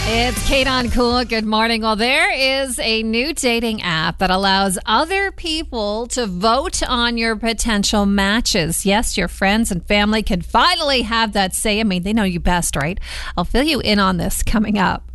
It's Kate on Cool. Good morning. Well, there is a new dating app that allows other people to vote on your potential matches. Yes, your friends and family can finally have that say. I mean, they know you best, right? I'll fill you in on this coming up.